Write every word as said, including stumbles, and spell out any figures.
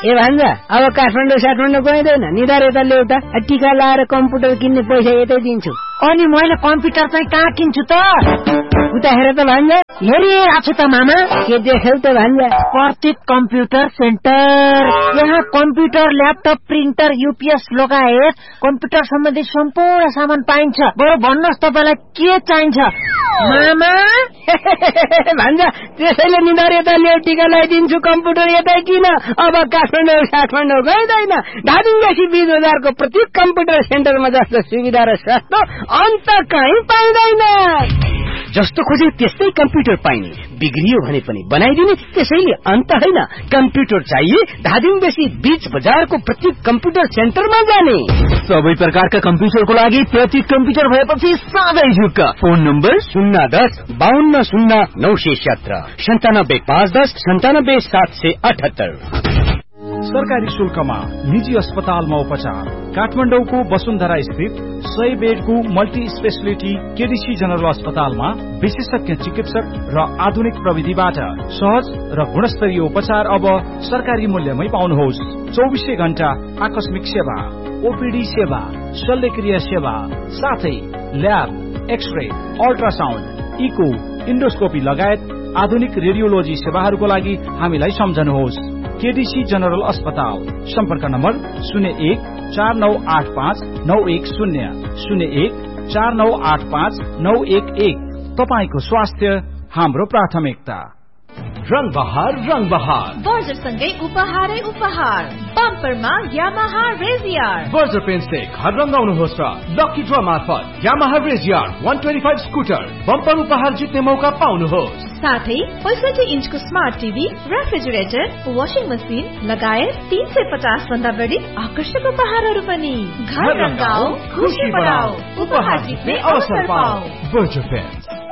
ए भान्जा अब काठमाडौँ साठमाडौँ गइँदैन निधार यता ल्याउटा टिका लाएर कम्प्युटर किन्ने पैसा यतै दिन्छु। अनि मैले कम्प्युटर चाहिँ कहाँ किन्छु त? उता हेर त भान्जा। हेरिरहेको छु त मामा। के देख्यौ त भान्जा? प्रतीक कम्प्युटर सेन्टर। यहाँ कम्प्युटर ल्यापटप प्रिन्टर युपीएस लगायत कम्प्युटर सम्बन्धी सम्पूर्ण सामान पाइन्छ। बरु भन्नुहोस् तपाईँलाई के चाहिन्छ मामा? भान्जा त्यसैले निधार यता ल्याउ टिका लगाइदिन्छु कम्प्युटर यतै किन। अब काठमाडौँ साठमाडौँ गइँदैन। धादिङदेखि बीस बजारको प्रत्येक कम्प्युटर सेन्टरमा जस्तो सुविधा र सस्तो अन्त कहीँ पाइँदैन। जस्तो खोजे त्यस्तै कम्प्युटर पाइने, बिग्रियो भने पनि बनाइदिने। त्यसैले अन्त होइन, कम्प्युटर चाहिए धादिङदेखि बीच बजारको प्रत्येक कम्प्युटर सेन्टरमा जाने। सबै प्रकारका कम्प्युटरको लागि प्रत्येक कम्प्युटर भएपछि साझै झुक्क। फोन नम्बर शून्य दस बाहन्न शून्य नौ सय सत्र सन्तानब्बे पाँच दस सन्तानब्बे सात सय अठहत्तर। सरकारी शुल्कमा निजी अस्पतालमा उपचार। काठमाडौँको वसुन्धरा स्थित सय बेडको मल्टी स्पेशलिटी केडीसी जनरल अस्पतालमा विशेषज्ञ चिकित्सक र आधुनिक प्रविधिबाट सहज र गुणस्तरीय उपचार अब सरकारी मूल्यमै पाउनुहोस्। चौबिसै घण्टा आकस्मिक सेवा, ओपीडी सेवा, शल्यक्रिया सेवा, साथै lab, x-ray, ultrasound, eco, endoscopy लगायत आधुनिक रेडियोलोजी सेवाहरूको लागि हामीलाई सम्झनुहोस्। केडीसी जनरल अस्पताल। सम्पर्क नम्बर शून्य एक चार नौ आठ पाँच नौ एक शून्य शून्य एक चार नौ आठ पाँच नौ एक एक। तपाईको स्वास्थ्य हाम्रो प्राथमिकता। रंग बहार रंग बहार बर्जरसँगै उपहारै उपहार। बम्परमा यामाहा रेजियर। बर्जर पेन्टले घर रंगाउनुहोस् र लकी ड्र मार्फत यामाहा रेजियर एक सय पच्चीस स्कुटर बम्पर उपहार जित्ने मौका पाउनुहोस्। साथै पैंसठी इन्चको smart TV, refrigerator, washing machine लगायत तीन सय पचास भन्दा बढी आकर्षक उपहारहरू पनि। घर रंगाऊ, खुशी बढाऊ, उपहार जित्ने अवसर पाऊ। Berger pant.